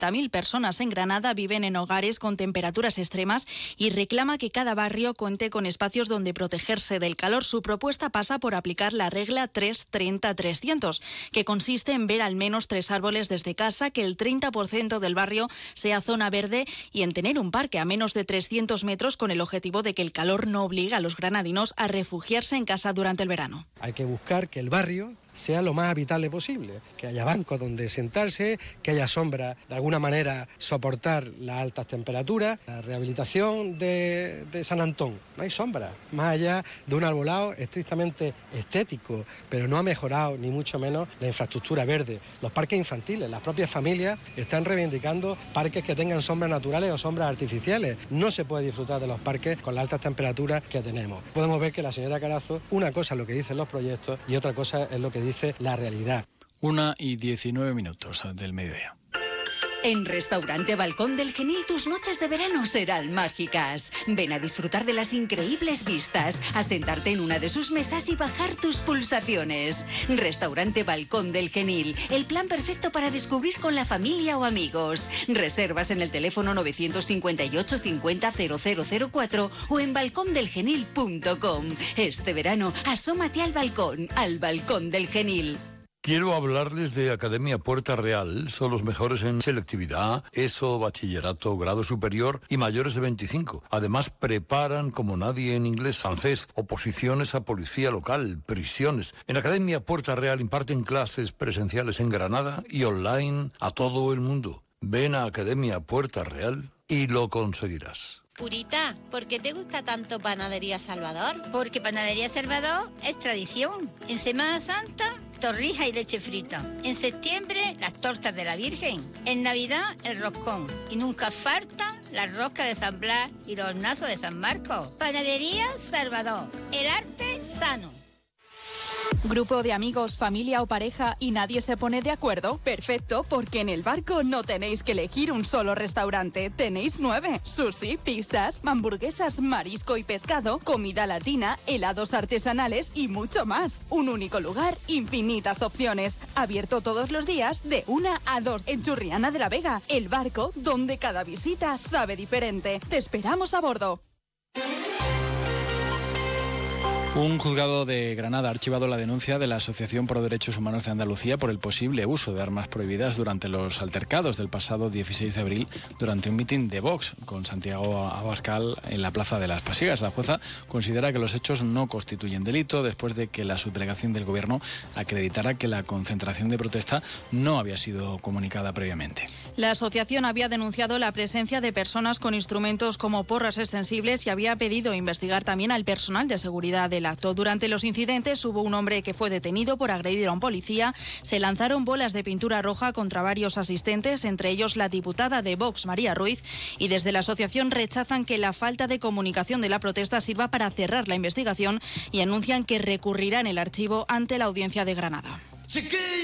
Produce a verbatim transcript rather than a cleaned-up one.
mil personas en Granada viven en hogares con temperaturas extremas y reclama que cada barrio cuente con espacios donde protegerse del calor. Su propuesta pasa por aplicar la regla tres treinta trescientos, que consiste en ver al menos tres árboles desde casa, que el treinta por ciento del barrio sea zona verde y en tener un parque a menos de trescientos metros, con el objetivo de que el calor no obligue a los granadinos a refugiarse en casa durante el verano. Hay que buscar que el barrio sea lo más habitable posible, que haya bancos donde sentarse, que haya sombra, de alguna manera soportar las altas temperaturas. La rehabilitación de, de San Antón, no hay sombra, más allá de un arbolado estrictamente estético, pero no ha mejorado ni mucho menos la infraestructura verde. Los parques infantiles, las propias familias están reivindicando parques que tengan sombras naturales o sombras artificiales. No se puede disfrutar de los parques con las altas temperaturas que tenemos. Podemos ver que la señora Carazo, una cosa es lo que dicen los proyectos y otra cosa es lo que dice la realidad. Una y diecinueve minutos del mediodía. En Restaurante Balcón del Genil tus noches de verano serán mágicas. Ven a disfrutar de las increíbles vistas, a sentarte en una de sus mesas y bajar tus pulsaciones. Restaurante Balcón del Genil, el plan perfecto para descubrir con la familia o amigos. Reservas en el teléfono nueve cinco ocho cincuenta cero cero cero cuatro o en balcón del genil punto com. Este verano, asómate al balcón, al Balcón del Genil. Quiero hablarles de Academia Puerta Real. Son los mejores en selectividad, ESO, bachillerato, grado superior y mayores de veinticinco. Además, preparan como nadie en inglés, francés, oposiciones a policía local, prisiones. En Academia Puerta Real imparten clases presenciales en Granada y online a todo el mundo. Ven a Academia Puerta Real y lo conseguirás. Purita, ¿por qué te gusta tanto Panadería Salvador? Porque Panadería Salvador es tradición. En Semana Santa, torrijas y leche frita. En septiembre, las tortas de la Virgen. En Navidad, el roscón. Y nunca falta la rosca de San Blas y los hornazos de San Marcos. Panadería Salvador, el arte sano. ¿Grupo de amigos, familia o pareja y nadie se pone de acuerdo? Perfecto, porque en El Barco no tenéis que elegir un solo restaurante, tenéis nueve. Sushi, pizzas, hamburguesas, marisco y pescado, comida latina, helados artesanales y mucho más. Un único lugar, infinitas opciones. Abierto todos los días de una a dos en Churriana de la Vega. El Barco, donde cada visita sabe diferente. Te esperamos a bordo. Un juzgado de Granada ha archivado la denuncia de la Asociación Pro Derechos Humanos de Andalucía por el posible uso de armas prohibidas durante los altercados del pasado dieciséis de abril durante un mitin de Vox con Santiago Abascal en la Plaza de las Pasigas. La jueza considera que los hechos no constituyen delito después de que la subdelegación del Gobierno acreditara que la concentración de protesta no había sido comunicada previamente. La asociación había denunciado la presencia de personas con instrumentos como porras extensibles y había pedido investigar también al personal de seguridad del acto. Durante los incidentes hubo un hombre que fue detenido por agredir a un policía. Se lanzaron bolas de pintura roja contra varios asistentes, entre ellos la diputada de Vox, María Ruiz, y desde la asociación rechazan que la falta de comunicación de la protesta sirva para cerrar la investigación y anuncian que recurrirán el archivo ante la Audiencia de Granada.